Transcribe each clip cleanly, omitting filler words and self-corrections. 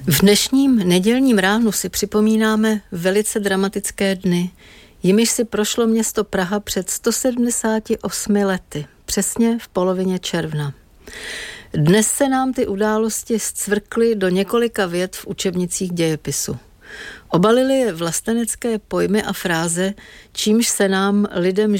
V dnešním nedělním ránu si připomínáme velice dramatické dny, jimiž si prošlo město Praha před 178 lety, přesně v polovině června. Dnes se nám ty události zcvrkly do několika vět v učebnicích dějepisu. Obalili je vlastenecké pojmy a fráze, čímž se nám, lidem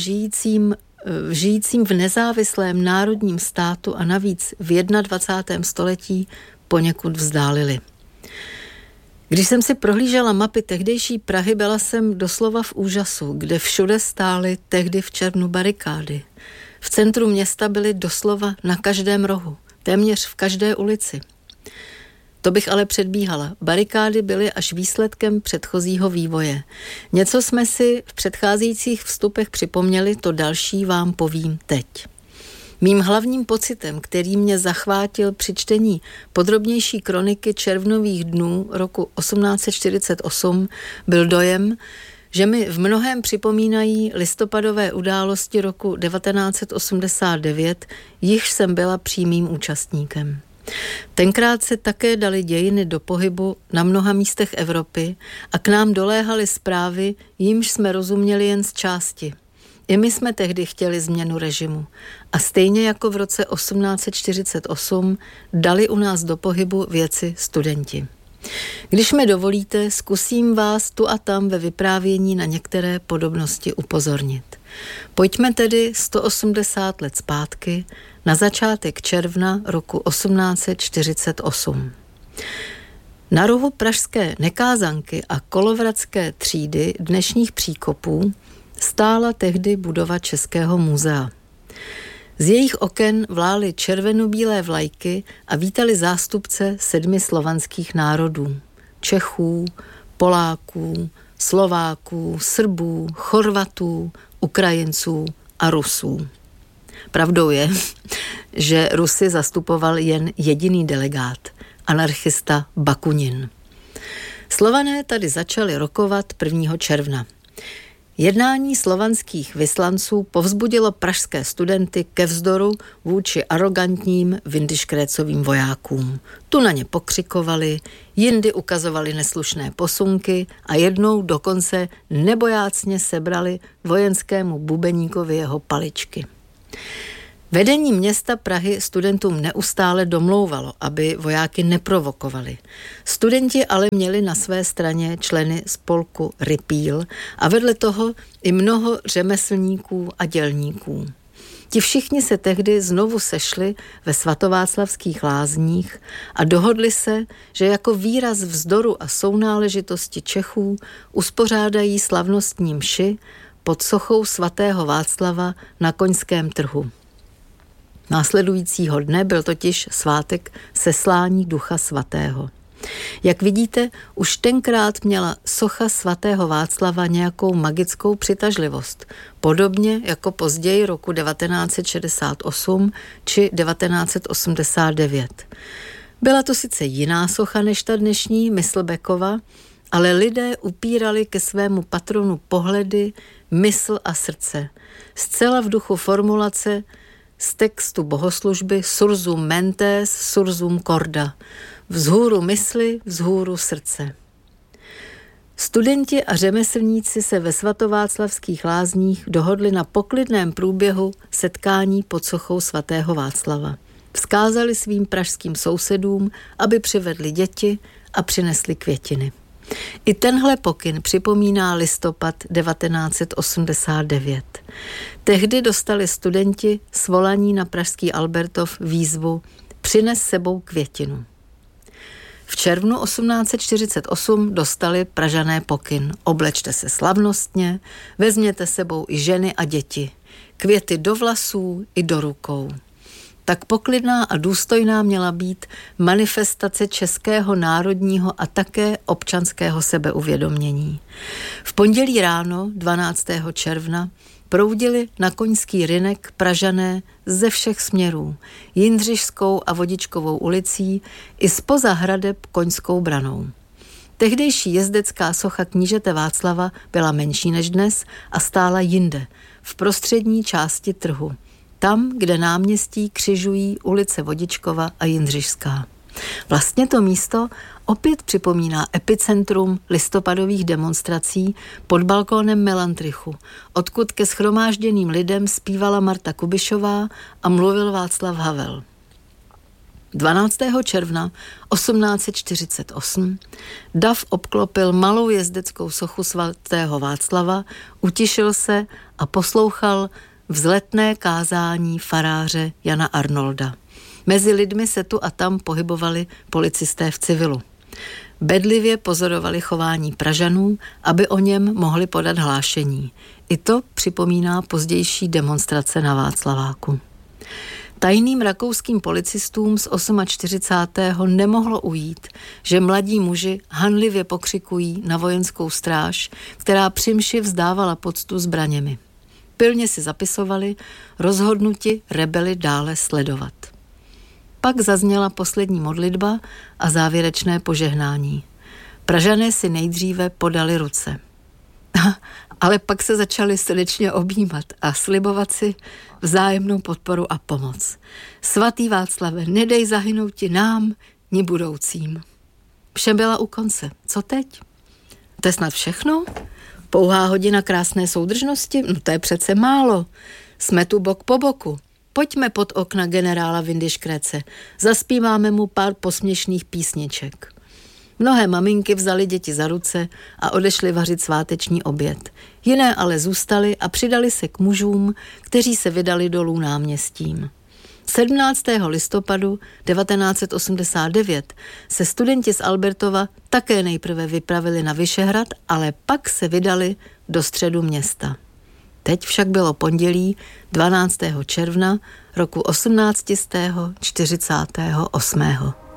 žijícím v nezávislém národním státu a navíc v 21. století, poněkud vzdálili. Když jsem si prohlížela mapy tehdejší Prahy, byla jsem doslova v úžasu, kde všude stály tehdy v červnu barikády. V centru města byly doslova na každém rohu, téměř v každé ulici. To bych ale předbíhala. Barikády byly až výsledkem předchozího vývoje. Něco jsme si v předcházejících vstupech připomněli, to další vám povím teď. Mým hlavním pocitem, který mě zachvátil při čtení podrobnější kroniky červnových dnů roku 1848, byl dojem, že mi v mnohém připomínají listopadové události roku 1989, jichž jsem byla přímým účastníkem. Tenkrát se také daly dějiny do pohybu na mnoha místech Evropy a k nám doléhaly zprávy, jimž jsme rozuměli jen z části. I my jsme tehdy chtěli změnu režimu a stejně jako v roce 1848 dali u nás do pohybu věci studenti. Když mi dovolíte, zkusím vás tu a tam ve vyprávění na některé podobnosti upozornit. Pojďme tedy 180 let zpátky na začátek června roku 1848. Na rohu pražské Nekázanky a Kolovratské třídy dnešních Příkopů stála tehdy budova Českého muzea. Z jejich oken vlály červenobílé vlajky a vítali zástupce 7 slovanských národů. Čechů, Poláků, Slováků, Srbů, Chorvatů, Ukrajinců a Rusů. Pravdou je, že Rusy zastupoval jen jediný delegát, anarchista Bakunin. Slované tady začali rokovat 1. června. Jednání slovanských vyslanců povzbudilo pražské studenty ke vzdoru vůči arogantním Windischgrätzovým vojákům. Tu na ně pokřikovali, jindy ukazovali neslušné posunky a jednou dokonce nebojácně sebrali vojenskému bubeníkovi jeho paličky. Vedení města Prahy studentům neustále domlouvalo, aby vojáky neprovokovali. Studenti ale měli na své straně členy spolku Rypíl a vedle toho i mnoho řemeslníků a dělníků. Ti všichni se tehdy znovu sešli ve svatováclavských lázních a dohodli se, že jako výraz vzdoru a sounáležitosti Čechů uspořádají slavnostní mši pod sochou svatého Václava na Koňském trhu. Následujícího dne byl totiž svátek seslání Ducha Svatého. Jak vidíte, už tenkrát měla socha svatého Václava nějakou magickou přitažlivost, podobně jako později roku 1968 či 1989. Byla to sice jiná socha než ta dnešní Myslbekova, ale lidé upírali ke svému patronu pohledy, mysl a srdce. Zcela v duchu formulace z textu bohoslužby Sursum mentes, sursum corda. Vzhůru mysli, vzhůru srdce. Studenti a řemeslníci se ve svatováclavských lázních dohodli na poklidném průběhu setkání pod sochou svatého Václava. Vzkázali svým pražským sousedům, aby přivedli děti a přinesli květiny. I tenhle pokyn připomíná listopad 1989. Tehdy dostali studenti svolaní na pražský Albertov výzvu Přines sebou květinu. V červnu 1848 dostali Pražané pokyn. Oblečte se slavnostně, vezměte sebou i ženy a děti. Květy do vlasů i do rukou. Tak poklidná a důstojná měla být manifestace českého národního a také občanského sebeuvědomění. V pondělí ráno 12. června proudili na Koňský rynek Pražané ze všech směrů, Jindřišskou a Vodičkovou ulicí i zpoza hradeb Koňskou branou. Tehdejší jezdecká socha knížete Václava byla menší než dnes a stála jinde, v prostřední části trhu, tam, kde náměstí křižují ulice Vodičkova a Jindřišská. Vlastně to místo opět připomíná epicentrum listopadových demonstrací pod balkónem Melantrichu, odkud ke shromážděným lidem zpívala Marta Kubišová a mluvil Václav Havel. 12. června 1848 dav obklopil malou jezdeckou sochu svatého Václava, utišil se a poslouchal vzletné kázání faráře Jana Arnolda. Mezi lidmi se tu a tam pohybovali policisté v civilu. Bedlivě pozorovali chování Pražanů, aby o něm mohli podat hlášení. I to připomíná pozdější demonstrace na Václaváku. Tajným rakouským policistům z 48. nemohlo ujít, že mladí muži hanlivě pokřikují na vojenskou stráž, která při mši vzdávala poctu zbraněmi. Pilně si zapisovali, rozhodnuti rebeli dále sledovat. Pak zazněla poslední modlitba a závěrečné požehnání. Pražané si nejdříve podali ruce. Ale pak se začali srdečně objímat a slibovat si vzájemnou podporu a pomoc. Svatý Václave, nedej zahynout ti nám, ni budoucím. Vše byla u konce. Co teď? To je snad všechno? Pouhá hodina krásné soudržnosti? No to je přece málo. Jsme tu bok po boku. Pojďme pod okna generála Windischgrätze. Zaspíváme mu pár posměšných písniček. Mnohé maminky vzaly děti za ruce a odešly vařit sváteční oběd. Jiné ale zůstaly a přidali se k mužům, kteří se vydali dolů náměstím. 17. listopadu 1989 se studenti z Albertova také nejprve vypravili na Vyšehrad, ale pak se vydali do středu města. Teď však bylo pondělí 12. června roku 1848.